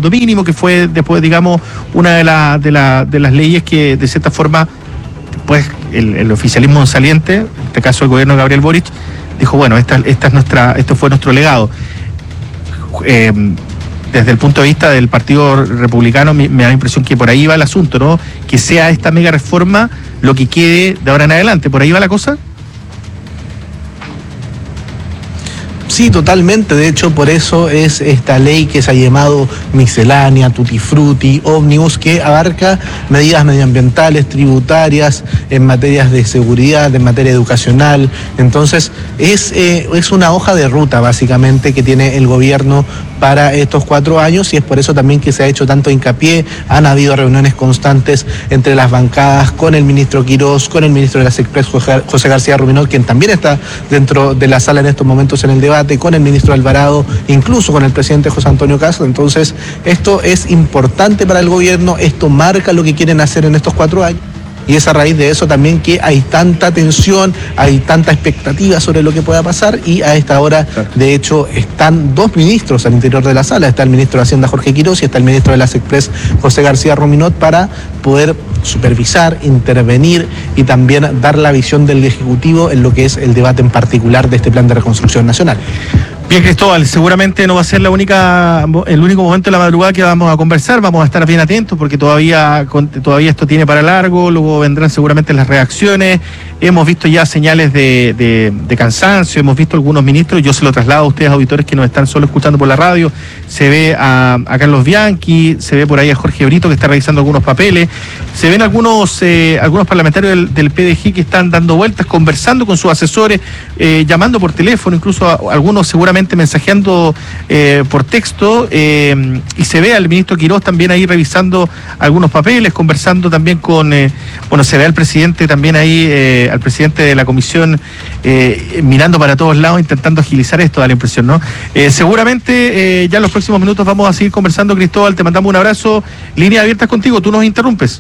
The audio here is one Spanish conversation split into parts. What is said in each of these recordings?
sueldo mínimo, que fue después, digamos, una de las leyes que de cierta forma pues el oficialismo saliente, en este caso el gobierno de Gabriel Boric, dijo, bueno, esto fue nuestro legado. Desde el punto de vista del Partido Republicano me da la impresión que por ahí va el asunto, ¿no? Que sea esta mega reforma lo que quede de ahora en adelante. ¿Por ahí va la cosa? Sí, totalmente. De hecho, por eso es esta ley que se ha llamado miscelánea, tutti frutti, ómnibus, que abarca medidas medioambientales, tributarias, en materias de seguridad, en materia educacional. Entonces, es una hoja de ruta, básicamente, que tiene el gobierno para estos 4 años, y es por eso también que se ha hecho tanto hincapié. Han habido reuniones constantes entre las bancadas, con el ministro Quirós, con el ministro de las Express, José García Ruminot, quien también está dentro de la sala en estos momentos en el debate, con el ministro Alvarado, incluso con el presidente José Antonio Kast. Entonces, esto es importante para el gobierno, esto marca lo que quieren hacer en estos 4 años. Y es a raíz de eso también que hay tanta tensión, hay tanta expectativa sobre lo que pueda pasar, y a esta hora, de hecho, están 2 ministros al interior de la sala. Está el ministro de Hacienda, Jorge Quirós, y está el ministro de las Express, José García Ruminot, para poder supervisar, intervenir y también dar la visión del Ejecutivo en lo que es el debate en particular de este plan de reconstrucción nacional. Bien, Cristóbal, seguramente no va a ser el único momento de la madrugada que vamos a conversar. Vamos a estar bien atentos porque todavía esto tiene para largo. Luego vendrán seguramente las reacciones. Hemos visto ya señales de cansancio, hemos visto algunos ministros. Yo se lo traslado a ustedes, auditores que nos están solo escuchando por la radio. Se ve a Carlos Bianchi, se ve por ahí a Jorge Brito, que está revisando algunos papeles. Se ven algunos parlamentarios del PDG que están dando vueltas, conversando con sus asesores, llamando por teléfono, incluso a algunos seguramente mensajeando por texto, y se ve al ministro Quirós también ahí revisando algunos papeles, conversando también con, se ve al presidente también ahí, al presidente de la comisión, mirando para todos lados, intentando agilizar esto, da la impresión, ¿no? Seguramente ya en los próximos minutos vamos a seguir conversando, Cristóbal, te mandamos un abrazo, líneas abiertas contigo, tú nos interrumpes.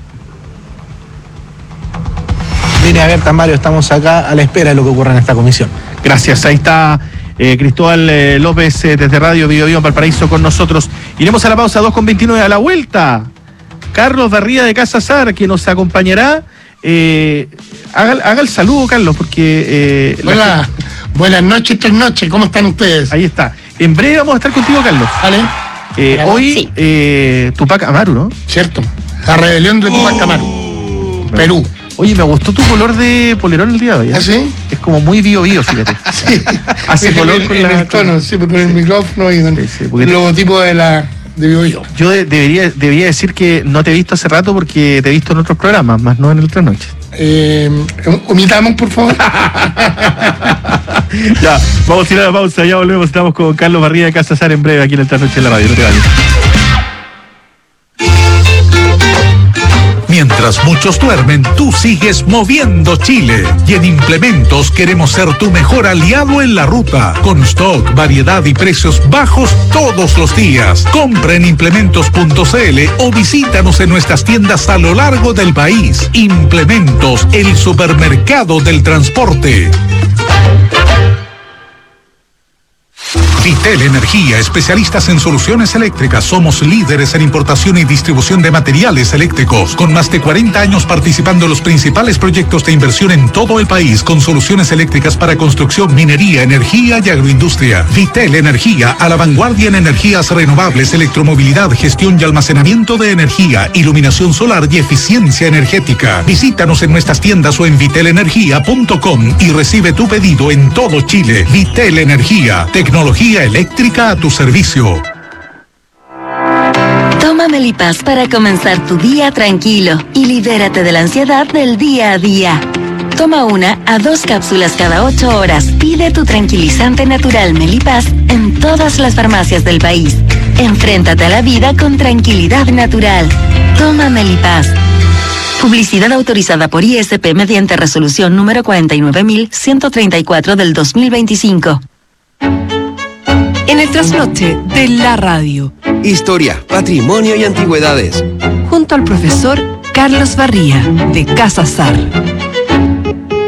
Línea abierta, Mario, estamos acá a la espera de lo que ocurra en esta comisión. Gracias, ahí está Cristóbal López desde Radio Biobío en Valparaíso con nosotros. Iremos a la pausa, 2:29, a la vuelta. Carlos Barría de Casa Sar, que nos acompañará. Haga el saludo, Carlos, porque... Hola, buenas noches, 3 noches, ¿cómo están ustedes? Ahí está. En breve vamos a estar contigo, Carlos. Vale. Hoy, sí. Tupac Amaru, ¿no? Cierto, la rebelión de Tupac Amaru, Perú. Oye, me gustó tu color de polerón el día de hoy. ¿Ah, sí? Es como muy bio, fíjate. Sí. Hace color con el tono, sí, con el micrófono y con el logotipo de bio. Yo debería decir que no te he visto hace rato porque te he visto en otros programas, más no en el 3 noches. Omitamos, por favor. Ya, vamos a ir a la pausa, ya volvemos. Estamos con Carlos Barría de Casa Sar en breve aquí en el 3 noches de la radio. No te vayas. Mientras muchos duermen, tú sigues moviendo Chile. Y en Implementos queremos ser tu mejor aliado en la ruta. Con stock, variedad y precios bajos todos los días. Compra en implementos.cl o visítanos en nuestras tiendas a lo largo del país. Implementos, el supermercado del transporte. Vitel Energía, especialistas en soluciones eléctricas. Somos líderes en importación y distribución de materiales eléctricos. Con más de 40 años participando en los principales proyectos de inversión en todo el país, con soluciones eléctricas para construcción, minería, energía y agroindustria. Vitel Energía, a la vanguardia en energías renovables, electromovilidad, gestión y almacenamiento de energía, iluminación solar y eficiencia energética. Visítanos en nuestras tiendas o en vitelenergia.com y recibe tu pedido en todo Chile. Vitel Energía, tecnología eléctrica a tu servicio. Toma Melipaz para comenzar tu día tranquilo y libérate de la ansiedad del día a día. Toma 1 a 2 cápsulas cada 8 horas. Pide tu tranquilizante natural Melipaz en todas las farmacias del país. Enfréntate a la vida con tranquilidad natural. Toma Melipaz. Publicidad autorizada por ISP mediante resolución número 49.134 del 2025. En el trasnoche de la radio. Historia, patrimonio y antigüedades. Junto al profesor Carlos Barría, de Casa Sar.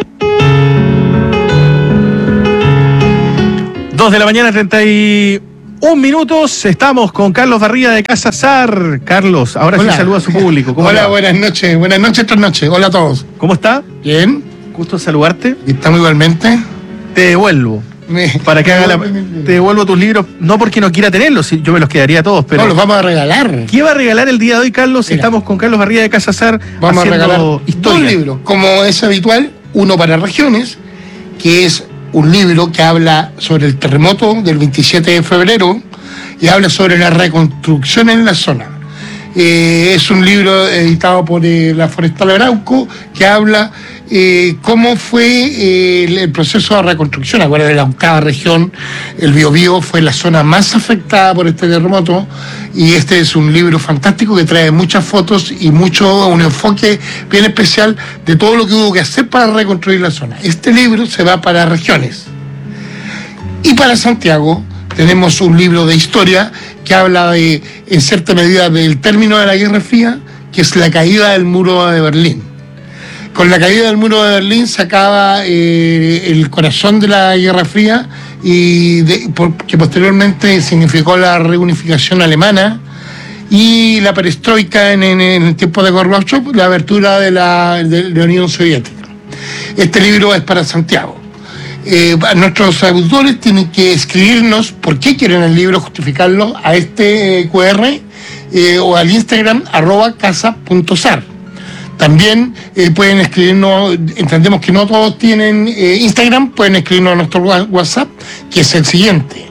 2 de la mañana, 31 1 minuto, estamos con Carlos Barría de Casa Sar. Carlos, ahora Hola. sí saluda a su público. Hola, buenas noches, tras noches. Hola a todos. ¿Cómo está? Bien, Gusto saludarte. estamos igualmente. Te devuelvo. Para que haga te devuelvo tus libros, no porque no quiera tenerlos, yo me los quedaría todos, pero No, los vamos a regalar. ¿qué va a regalar el día de hoy, Carlos? Mira. Estamos con Carlos Barría de Casa Sar Vamos a haciendo regalar 2 historia. libros, como es habitual, uno para regiones, que es un libro que habla sobre el terremoto del 27 de febrero y habla sobre la reconstrucción en la zona. Es un libro editado por la Forestal Arauco que habla cómo fue el proceso de reconstrucción. Acuérdense, de la 8ª región, el Biobío fue la zona más afectada por este terremoto, y este es un libro fantástico que trae muchas fotos y un enfoque bien especial de todo lo que hubo que hacer para reconstruir la zona. Este libro se va para regiones. Y para Santiago tenemos un libro de historia que habla en cierta medida del término de la Guerra Fría, que es la caída del muro de Berlín. Con la caída del muro de Berlín se acaba el corazón de la Guerra Fría, que posteriormente significó la reunificación alemana y la perestroika en el tiempo de Gorbachev, la apertura de la Unión Soviética. Este libro es para Santiago. Nuestros auditores tienen que escribirnos por qué quieren el libro, justificarlo a este QR o al Instagram @casa.sar. También pueden escribirnos, entendemos que no todos tienen Instagram, pueden escribirnos a nuestro WhatsApp, que es el siguiente: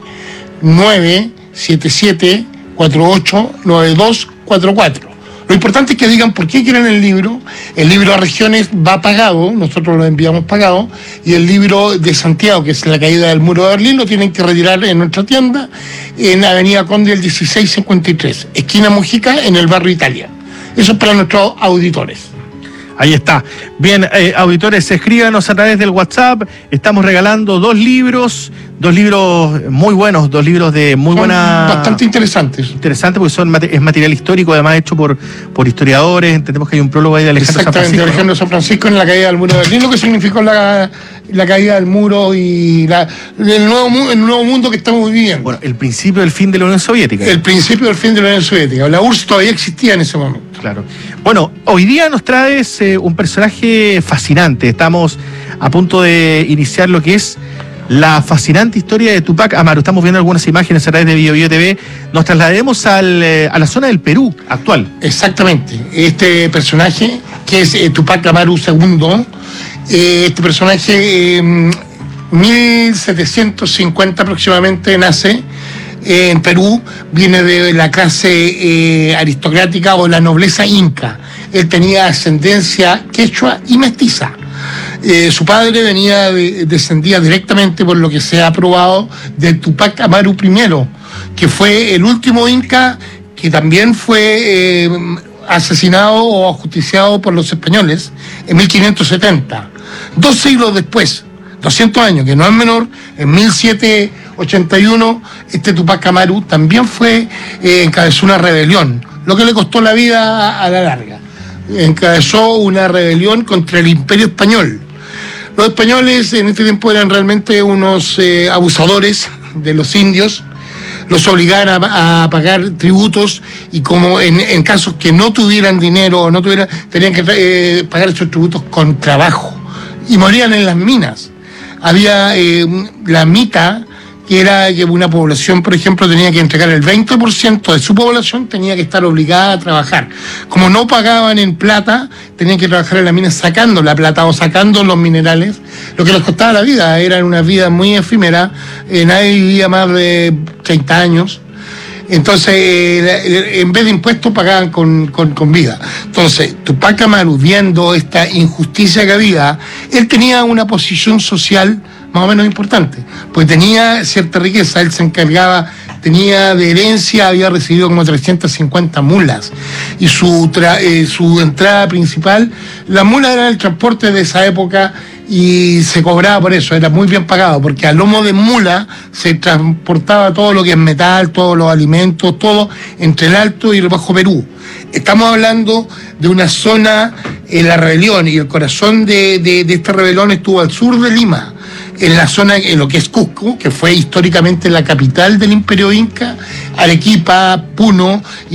977-489244. Lo importante es que digan por qué quieren el libro. El libro a regiones va pagado, nosotros lo enviamos pagado, y el libro de Santiago, que es la caída del muro de Berlín, lo tienen que retirar en nuestra tienda, en Avenida Conde del 1653, esquina Mujica, en el barrio Italia. Eso es para nuestros auditores. Ahí está. Bien, auditores, escríbanos a través del WhatsApp. Estamos regalando 2 libros muy buenos, 2 libros de muy buena... Bastante interesantes. Interesante porque es material histórico, además hecho por historiadores. Entendemos que hay un prólogo ahí de Alejandro San Francisco. Exactamente, Alejandro San Francisco, en la caída del muro de Berlín, lo que significó la caída del muro y el nuevo mundo que estamos viviendo. Bueno, el principio del fin de la Unión Soviética. El principio del fin de la Unión Soviética. La URSS todavía existía en ese momento. Claro. Bueno, hoy día nos traes un personaje fascinante. Estamos a punto de iniciar lo que es la fascinante historia de Tupac Amaru. Estamos viendo algunas imágenes a través de BioBio TV. Nos traslademos a la zona del Perú actual. Exactamente. Este personaje, que es Tupac Amaru II, este personaje, 1750 aproximadamente, nace en Perú, viene de la clase aristocrática o la nobleza inca. Él tenía ascendencia quechua y mestiza. Su padre descendía directamente, por lo que se ha probado, de Tupac Amaru I, que fue el último inca que también fue asesinado o ajusticiado por los españoles en 1570. 2 siglos después, 200 años, que no es menor, en 1781, este Tupac Amaru también encabezó una rebelión, lo que le costó la vida a la larga. Encabezó una rebelión contra el Imperio Español. Los españoles en este tiempo eran realmente unos abusadores de los indios, los obligaban a pagar tributos, y como en casos que no tuvieran dinero o tenían que pagar esos tributos con trabajo, y morían en las minas. Había la mita, que era que una población, por ejemplo, tenía que entregar el 20% de su población, tenía que estar obligada a trabajar. Como no pagaban en plata, tenían que trabajar en la mina sacando la plata o sacando los minerales, lo que les costaba la vida. Era una vida muy efímera, nadie vivía más de 30 años. Entonces, en vez de impuestos, pagaban con vida. Entonces, Tupac Amaru, viendo esta injusticia que había, él tenía una posición social más o menos importante, pues tenía cierta riqueza. Él se encargaba, tenía de herencia, había recibido como 350 mulas, y su entrada principal, las mulas eran el transporte de esa época, y se cobraba por eso, era muy bien pagado, porque a lomo de mula se transportaba todo lo que es metal, todos los alimentos, todo entre el Alto y el Bajo Perú. Estamos hablando de una zona, la rebelión y el corazón de esta rebelión estuvo al sur de Lima. en la zona, en lo que es Cusco, que fue históricamente la capital del Imperio Inca, Arequipa, Puno